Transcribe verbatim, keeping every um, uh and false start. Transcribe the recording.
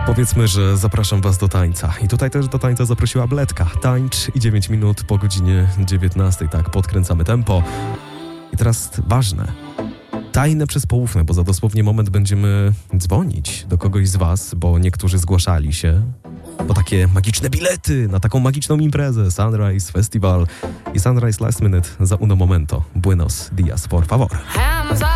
Powiedzmy, że zapraszam was do tańca. I tutaj też do tańca zaprosiła Bledka. Tańcz i dziewięć minut po godzinie dziewiętnastej. Tak, podkręcamy tempo. I teraz ważne. Tajne przez poufne, bo za dosłownie moment będziemy dzwonić do kogoś z was, bo niektórzy zgłaszali się po takie magiczne bilety na taką magiczną imprezę Sunrise Festival i Sunrise Last Minute za uno momento. Buenos dias, por favor.